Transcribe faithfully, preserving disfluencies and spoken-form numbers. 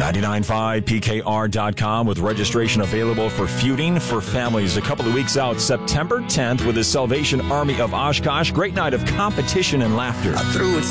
ninety-nine point five P K R dot com with registration available for Feuding for Families. A couple of weeks out, September tenth, with the Salvation Army of Oshkosh. Great night of competition and laughter. I threw it